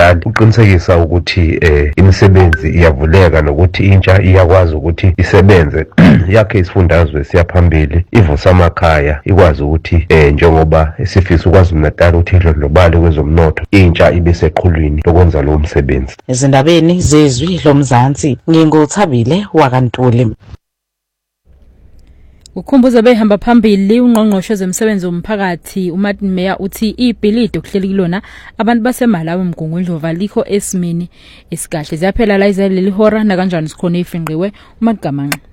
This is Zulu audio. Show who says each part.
Speaker 1: Natal uqinisekisa ukuthi imisebenzi iyavuleka nokuthi intsha iyakwazi ukuthi isebenze yakhe isifundazwe siyaphambili ivusa amakhaya ikwazi ukuthi njengoba sifisa uKwaZulu-Natal ukuthi idlondlobale kwezomnotho intsha ibe seqhulwini lokwenza lo msebenzi.
Speaker 2: Ezindabeni zezwi loMzansi ngingothabile wakantuli.
Speaker 3: Ukhumbuza behamba phambili ungqongqoshe zemsebenzi womphakathi uMartin Meyer uthi ibhilidi okuhleli kulona abantu baseMalawi mgungundlova likho esimini esikahle ziyaphela la izeleli hora na kanjani sikhona ifingqiwe uMagamanqa.